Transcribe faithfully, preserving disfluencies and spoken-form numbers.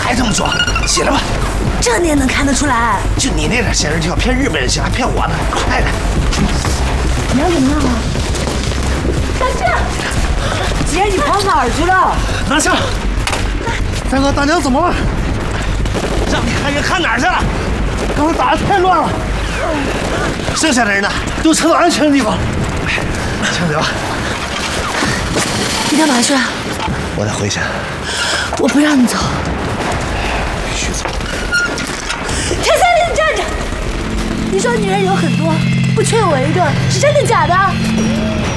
还这么装？起来吧！ 这你也能看得出来？ 就你那点仙人跳，骗日本人行，还骗我呢？快点！ 你要怎么样啊？大志，姐，你跑哪儿去了？ 拿下！三哥，大娘怎么了？让你看人看哪儿去了？刚才打的太乱了。剩下的人呢，都撤到安全的地方。强子吧， 你干嘛去啊？ 我得回去。 我不让你走。 必须走。 田三林，你站着！你说女人有很多，不缺我一个，是真的假的？